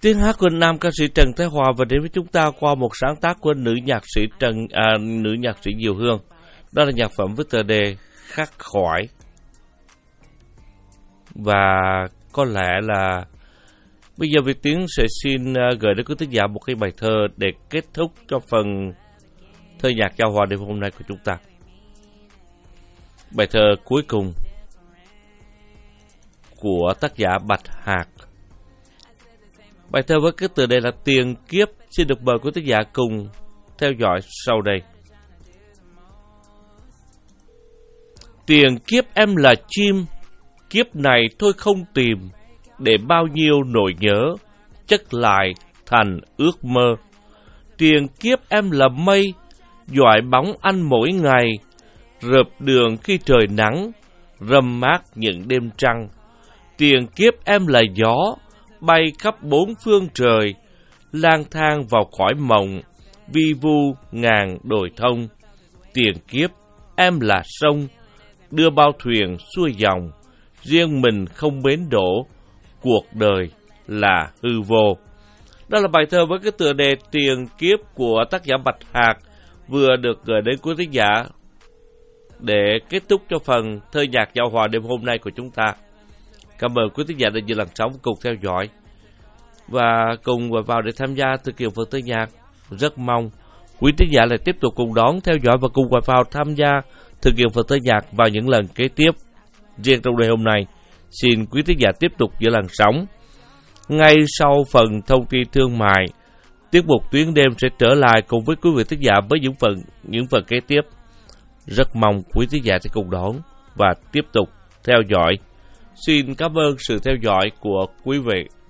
Tiếng hát của nam ca sĩ Trần Thái Hòa và đến với chúng ta qua một sáng tác của nữ nhạc sĩ Diệu Hương. Đó là nhạc phẩm với tựa đề Khắc Khoải. Và có lẽ là bây giờ Việt Tiến sẽ xin gửi đến quý thính giả một cái bài thơ để kết thúc cho phần thơ nhạc giao hòa đêm hôm nay của chúng ta. Bài thơ cuối cùng của tác giả Bạch Hạc. Bài thơ với cái tựa đề là Tiền Kiếp. Xin được mời quý thính giả cùng theo dõi sau đây. Tiền kiếp em là chim, kiếp này thôi không tìm, để bao nhiêu nỗi nhớ chất lại thành ước mơ. Tiền kiếp em là mây, dọi bóng anh mỗi ngày, rợp đường khi trời nắng, râm mát những đêm trăng. Tiền kiếp em là gió, bay khắp bốn phương trời, lang thang vào cõi mộng, vi vu ngàn đồi thông. Tiền kiếp em là sông, đưa bao thuyền xuôi dòng, riêng mình không bến đổ, cuộc đời là hư vô. Đó là bài thơ với cái tựa đề Tiền Kiếp của tác giả Bạch Hạc vừa được gửi đến quý thính giả để kết thúc cho phần thơ nhạc giao hòa đêm hôm nay của chúng ta. Cảm ơn quý thính giả đã giữ làn sóng cùng theo dõi và cùng vào để tham gia thực hiện phần thơ nhạc. Rất mong quý thính giả lại tiếp tục cùng đón theo dõi và cùng vào tham gia thực hiện phần thơ nhạc vào những lần kế tiếp. Riêng trong ngày hôm nay, xin quý thính giả tiếp tục giữ làn sóng. Ngay sau phần thông tin thương mại, tiết mục Tuyến Đêm sẽ trở lại cùng với quý vị thính giả với những phần kế tiếp. Rất mong quý thính giả sẽ cùng đón và tiếp tục theo dõi. Xin cảm ơn sự theo dõi của quý vị.